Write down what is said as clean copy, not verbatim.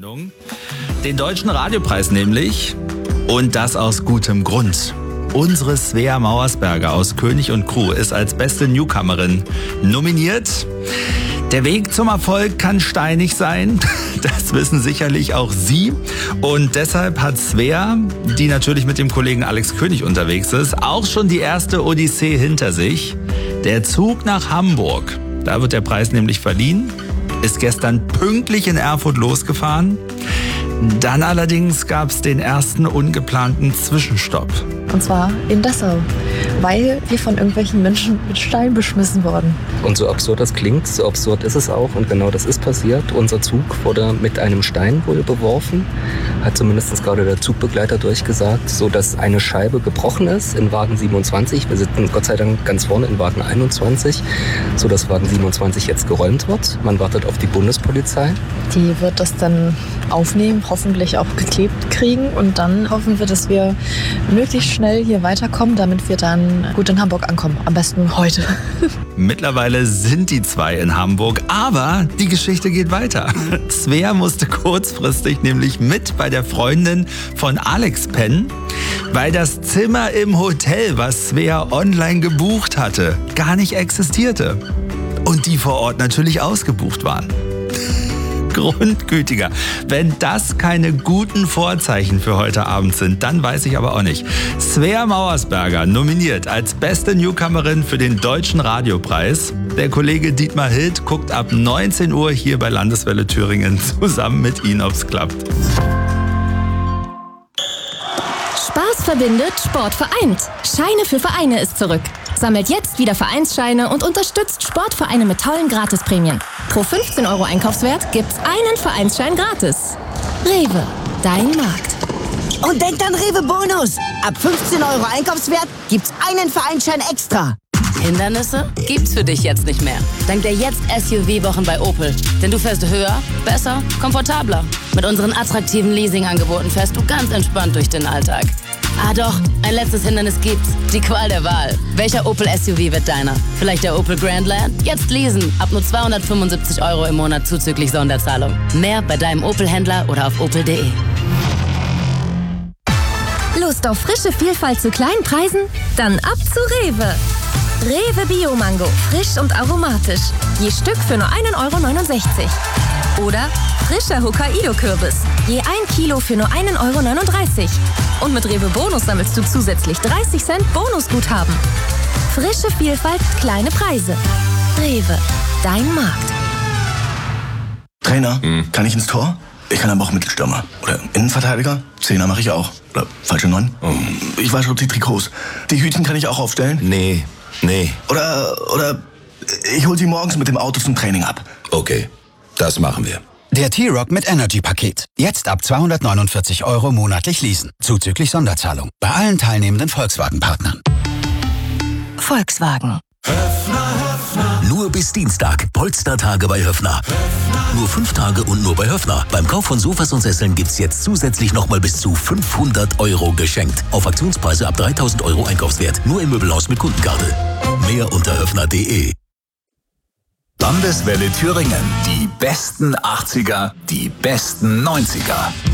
Sendung. Den Deutschen Radiopreis nämlich. Und das aus gutem Grund. Unsere Svea Mauersberger aus König und Crew ist als beste Newcomerin nominiert. Der Weg zum Erfolg kann steinig sein. Das wissen sicherlich auch Sie. Und deshalb hat Svea, die natürlich mit dem Kollegen Alex König unterwegs ist, auch schon die erste Odyssee hinter sich. Der Zug nach Hamburg. Da wird der Preis nämlich verliehen. Ist gestern pünktlich in Erfurt losgefahren. Dann allerdings gab es den ersten ungeplanten Zwischenstopp. Und zwar in Dessau, weil wir von irgendwelchen Menschen mit Stein beschmissen wurden. Und so absurd das klingt, so absurd ist es auch. Und genau das ist passiert. Unser Zug wurde mit einem Stein wohl beworfen. Hat zumindest gerade der Zugbegleiter durchgesagt, sodass eine Scheibe gebrochen ist in Wagen 27. Wir sitzen Gott sei Dank ganz vorne in Wagen 21, sodass Wagen 27 jetzt geräumt wird. Man wartet auf die Bundespolizei. Die wird das dann aufnehmen, hoffentlich auch geklebt kriegen. Und dann hoffen wir, dass wir möglichst schnell hier weiterkommen, damit wir dann gut in Hamburg ankommen. Am besten heute. Mittlerweile sind die zwei in Hamburg, aber die Geschichte geht weiter. Svea musste kurzfristig nämlich mit bei der Freundin von Alex pennen, weil das Zimmer im Hotel, was Svea online gebucht hatte, gar nicht existierte. Und die vor Ort natürlich ausgebucht waren. Grundgütiger. Wenn das keine guten Vorzeichen für heute Abend sind, dann weiß ich aber auch nicht. Svea Mauersberger nominiert als beste Newcomerin für den Deutschen Radiopreis. Der Kollege Dietmar Hild guckt ab 19 Uhr hier bei Landeswelle Thüringen zusammen mit Ihnen, ob's klappt. Spaß verbindet, Sport vereint. Scheine für Vereine ist zurück. Sammelt jetzt wieder Vereinsscheine und unterstützt Sportvereine mit tollen Gratisprämien. Pro 15 € Einkaufswert gibt's einen Vereinsschein gratis. Rewe, dein Markt. Und denkt an Rewe Bonus. Ab 15 € Einkaufswert gibt's einen Vereinsschein extra. Hindernisse gibt's für dich jetzt nicht mehr. Dank der Jetzt-SUV-Wochen bei Opel. Denn du fährst höher, besser, komfortabler. Mit unseren attraktiven Leasingangeboten fährst du ganz entspannt durch den Alltag. Ah doch, ein letztes Hindernis gibt's. Die Qual der Wahl. Welcher Opel SUV wird deiner? Vielleicht der Opel Grandland? Jetzt leasen. Ab nur 275 € im Monat zuzüglich Sonderzahlung. Mehr bei deinem Opel-Händler oder auf opel.de. Lust auf frische Vielfalt zu kleinen Preisen? Dann ab zu Rewe. Rewe Bio-Mango, frisch und aromatisch. Je Stück für nur 1,69 €. Oder frischer Hokkaido-Kürbis. Je 1 Kilo für nur 1,39 €. Und mit Rewe Bonus sammelst du zusätzlich 30 Cent Bonusguthaben. Frische Vielfalt, kleine Preise. Rewe, dein Markt. Trainer, kann ich ins Tor? Ich kann aber auch Mittelstürmer. Oder Innenverteidiger? Zehner mache ich auch. Oder falsche 9? Ich wasche auch die Trikots. Die Hütchen kann ich auch aufstellen? Nee. Oder ich hol sie morgens mit dem Auto zum Training ab. Okay, das machen wir. Der T-Rock mit Energy-Paket. Jetzt ab 249 € monatlich leasen. Zuzüglich Sonderzahlung. Bei allen teilnehmenden Volkswagen-Partnern. Volkswagen. Nur bis Dienstag. Polstertage bei Höffner. Nur 5 Tage und nur bei Höffner. Beim Kauf von Sofas und Sesseln gibt's jetzt zusätzlich nochmal bis zu 500 € geschenkt. Auf Aktionspreise ab 3.000 € Einkaufswert. Nur im Möbelhaus mit Kundenkarte. Mehr unter höffner.de. Landeswelle Thüringen. Die besten 80er, die besten 90er.